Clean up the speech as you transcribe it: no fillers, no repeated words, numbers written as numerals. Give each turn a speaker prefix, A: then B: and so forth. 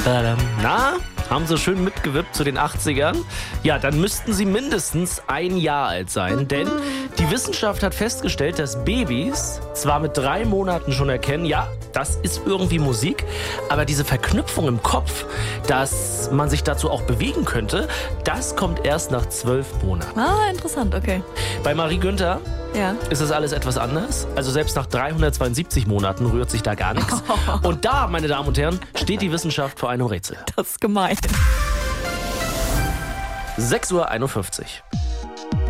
A: Na, haben sie schön mitgewippt zu den 80ern? Ja, dann müssten sie mindestens 1 Jahr alt sein, denn die Wissenschaft hat festgestellt, dass Babys zwar mit 3 Monaten schon erkennen, ja, das ist irgendwie Musik, aber diese Verknüpfung im Kopf, dass man sich dazu auch bewegen könnte, das kommt erst nach 12 Monaten.
B: Ah, interessant, okay.
A: Bei Marie Günther
B: Ja.
A: ist das alles etwas anders. Also selbst nach 372 Monaten rührt sich da gar nichts. Und da, meine Damen und Herren, steht die Wissenschaft vor einem Rätsel.
B: Das ist gemein.
A: 6:51 Uhr.